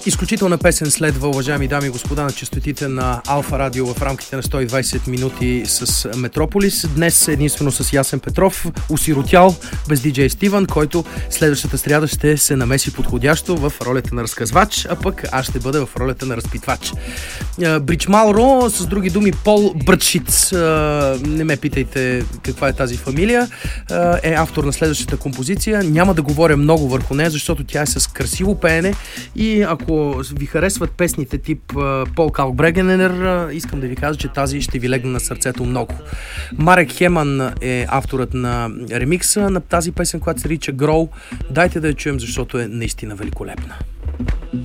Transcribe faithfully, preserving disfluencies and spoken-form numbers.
Изключителна песен следва, уважаеми дами и господа, на честотите на Алфа Радио в рамките на сто и двайсет минути с Метрополис. Днес единствено с Ясен Петров, осиротял, без диджей Стивън, който следващата сряда ще се намеси подходящо в ролята на разказвач, а пък аз ще бъда в ролята на разпитвач. Брич Малро, с други думи Пол Бръчиц, не ме питайте каква е тази фамилия, е автор на следващата композиция. Няма да говоря много върху нея, защото тя е с красиво пеене и ако ви харесват песните тип Пол Калкбрегенер, искам да ви кажа, че тази ще ви легне на сърцето много. Марек Хеман е авторът на ремикса на тази песен, която се нарича Grow. Дайте да я чуем, защото е наистина великолепна.